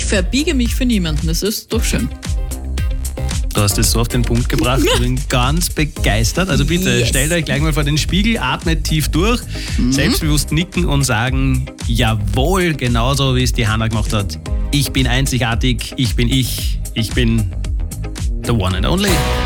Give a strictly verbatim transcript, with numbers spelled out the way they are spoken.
verbiege mich für niemanden. Das ist doch schön. Du hast es so auf den Punkt gebracht, ich bin ganz begeistert. Also bitte, Yes. stellt euch gleich mal vor den Spiegel, atmet tief durch, mhm. selbstbewusst nicken und sagen, jawohl, genauso wie es die Hanna gemacht hat. Ich bin einzigartig, ich bin ich, ich bin the one and only.